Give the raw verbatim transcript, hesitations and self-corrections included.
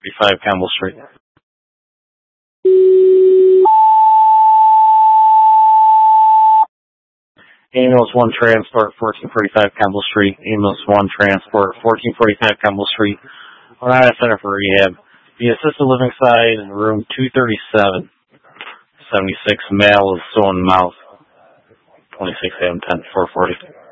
forty-five Campbell Street. Ambulance one Transport, fourteen forty-five Campbell Street. Ambulance one Transport, fourteen forty-five Campbell Street. Oneida Center for Rehab. The assisted living side, room two thirty-seven. seventy-six, male with sewn mouth. twenty-six A M ten, four forty.